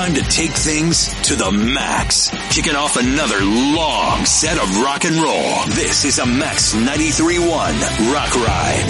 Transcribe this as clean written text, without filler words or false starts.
time to take things to the max. Kicking off another long set of rock and roll. This is a Max 93.1 Rock Ride.